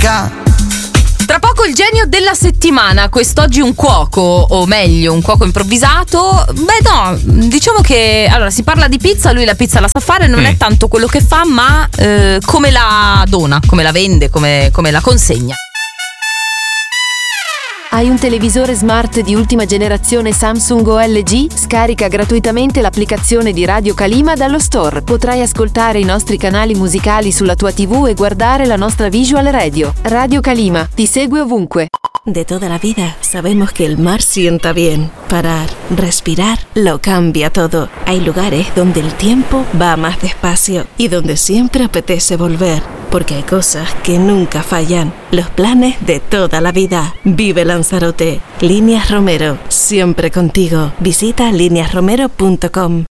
amica. Tra poco il genio della settimana, quest'oggi un cuoco, o meglio un cuoco improvvisato. Beh no, diciamo che allora si parla di pizza, lui la pizza la sa fare, non è tanto quello che fa, ma come la dona, come la vende, come la consegna. Hai un televisore smart di ultima generazione Samsung o LG? Scarica gratuitamente l'applicazione di Radio Kalima dallo store. Potrai ascoltare i nostri canali musicali sulla tua TV e guardare la nostra visual radio. Radio Kalima ti segue ovunque. De toda la vida sabemos que el mar sienta bien. Parar, respirar, lo cambia todo. Hay lugares donde el tiempo va más despacio y donde siempre apetece volver. Porque hay cosas que nunca fallan. Los planes de toda la vida. Vive Lanzarote. Líneas Romero. Siempre contigo. Visita lineasromero.com.